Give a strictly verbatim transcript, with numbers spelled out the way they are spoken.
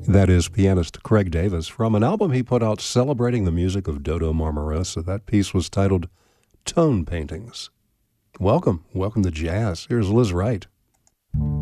That is pianist Craig Davis from an album he put out celebrating the music of Dodo Marmarosa. That piece was titled Tone Paintings. Welcome. Welcome to Jazz. Here's Liz Wright.